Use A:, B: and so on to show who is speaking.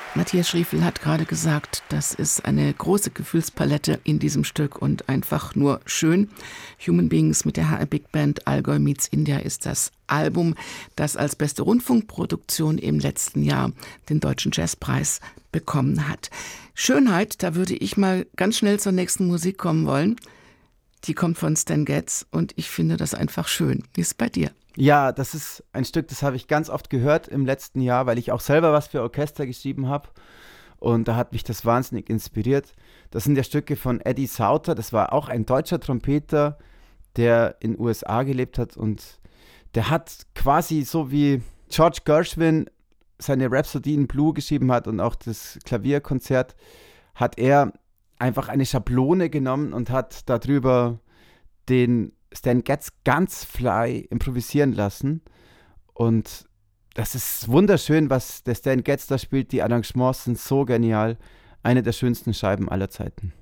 A: Matthias Schriefel hat gerade gesagt, das ist eine große Gefühlspalette in diesem Stück und einfach nur schön. Human Beings mit der HR Big Band Allgäu meets India ist das Album, das als beste Rundfunkproduktion im letzten Jahr den Deutschen Jazzpreis bekommen hat. Schönheit, da würde ich mal ganz schnell zur nächsten Musik kommen wollen. Die kommt von Stan Getz und ich finde das einfach schön. Wie ist es bei dir?
B: Ja, das ist ein Stück, das habe ich ganz oft gehört im letzten Jahr, weil ich auch selber was für Orchester geschrieben habe. Und da hat mich das wahnsinnig inspiriert. Das sind ja Stücke von Eddie Sauter. Das war auch ein deutscher Trompeter, der in den USA gelebt hat. Und der hat quasi so wie George Gershwin seine Rhapsody in Blue geschrieben hat und auch das Klavierkonzert, hat er einfach eine Schablone genommen und hat darüber den Stan Getz ganz frei improvisieren lassen. Und das ist wunderschön, was der Stan Getz da spielt. Die Arrangements sind so genial. Eine der schönsten Scheiben aller Zeiten.